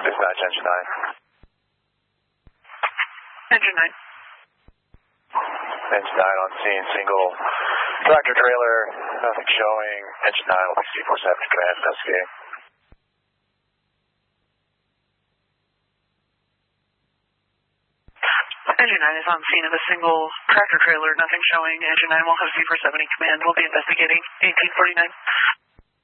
Dispatch, engine 9. Engine 9. Engine 9 on scene, single tractor trailer, nothing showing. Engine 9 will be C47 command investigating. Engine 9 is on scene of a single tractor trailer, nothing showing. Engine 9 will have C47 in command. We'll be investigating 1849.